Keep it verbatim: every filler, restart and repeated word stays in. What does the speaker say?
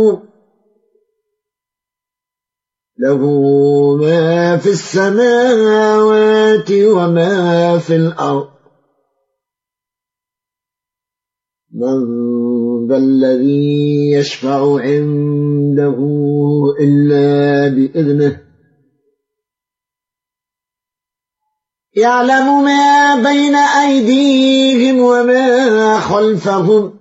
له ما في السماوات وما في الأرض من ذا الذي يشفع عنده إلا بإذنه يعلم ما بين أيديهم وما خلفهم